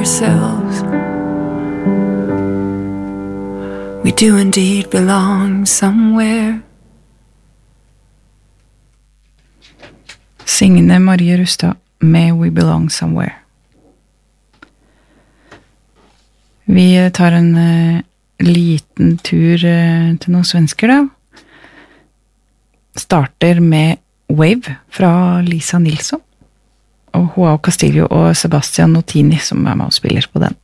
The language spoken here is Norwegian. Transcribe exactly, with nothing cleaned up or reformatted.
ourselves. We do indeed belong somewhere. Signe Marie Rustad med We Belong Somewhere. Vi tar en uh, liten tur uh, til noen svensker da. Starter med Wave fra Lisa Nilsson og Joao Castillo og Sebastian Notini som er med og spiller på den.